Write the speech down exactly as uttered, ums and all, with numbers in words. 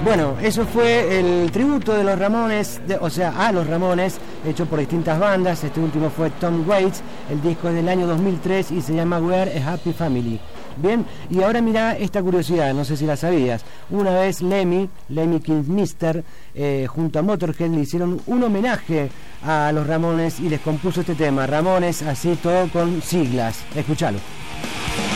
Bueno, eso fue el tributo de los Ramones, de, o sea, a los Ramones, hecho por distintas bandas. Este último fue Tom Waits, el disco es del año dos mil tres y se llama We're a Happy Family. Bien, y ahora mirá esta curiosidad, no sé si la sabías. Una vez Lemmy, Lemmy Kilmister, eh, junto a Motorhead le hicieron un homenaje a los Ramones y les compuso este tema, Ramones, así todo con siglas. Escuchalo.